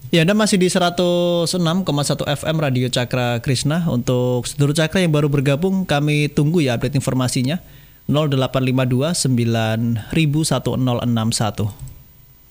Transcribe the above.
Ya, Anda masih di 106,1 FM Radio Cakra Krishna. Untuk sedulur Cakra yang baru bergabung, kami tunggu ya update informasinya. 0852 9000 1061.